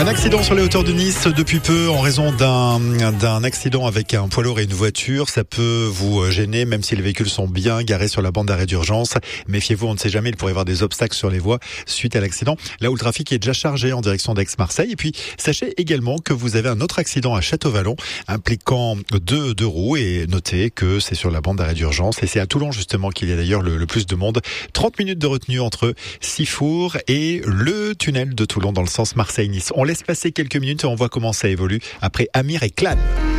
Un accident sur les hauteurs de Nice depuis peu en raison d'un accident avec un poids lourd et une voiture. Ça peut vous gêner même si les véhicules sont bien garés sur la bande d'arrêt d'urgence. Méfiez-vous, on ne sait jamais, il pourrait y avoir des obstacles sur les voies suite à l'accident. Là où le trafic est déjà chargé en direction d'Aix-Marseille. Et puis, sachez également que vous avez un autre accident à Château-Vallon impliquant deux roues et notez que c'est sur la bande d'arrêt d'urgence et c'est à Toulon justement qu'il y a d'ailleurs le plus de monde. 30 minutes de retenue entre Sifour et le tunnel de Toulon dans le sens Marseille-Nice. On laisse passer quelques minutes et on voit comment ça évolue après Amir et Clan.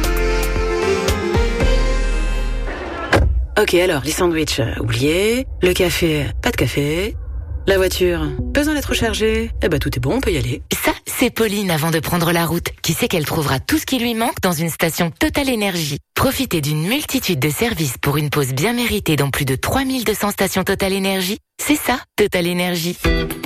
Ok, alors, les sandwichs, oubliés. Le café, pas de café. La voiture, besoin d'être rechargée. Eh ben, tout est bon, on peut y aller. Ça, c'est Pauline avant de prendre la route, qui sait qu'elle trouvera tout ce qui lui manque dans une station Total Énergie. Profitez d'une multitude de services pour une pause bien méritée dans plus de 3200 stations Total Énergie. C'est ça, Total Énergie.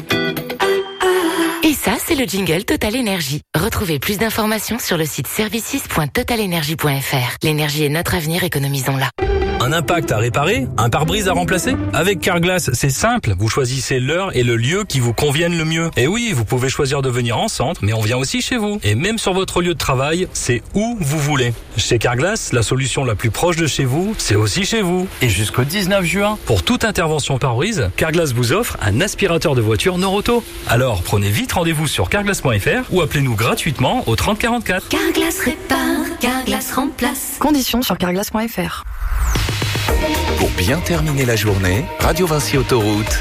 Et ça, c'est le jingle Total Énergie. Retrouvez plus d'informations sur le site services.totalenergie.fr. L'énergie est notre avenir, économisons-la. Un impact à réparer? Un pare-brise à remplacer? Avec Carglass, c'est simple. Vous choisissez l'heure et le lieu qui vous conviennent le mieux. Et oui, vous pouvez choisir de venir en centre, mais on vient aussi chez vous. Et même sur votre lieu de travail, c'est où vous voulez. Chez Carglass, la solution la plus proche de chez vous, c'est aussi chez vous. Et jusqu'au 19 juin, pour toute intervention pare-brise, Carglass vous offre un aspirateur de voiture Noroto. Alors, prenez vite rendez-vous sur carglass.fr ou appelez-nous gratuitement au 30 44. Carglass répare, Carglass remplace. Conditions sur carglass.fr. Pour bien terminer la journée, Radio Vinci Autoroute.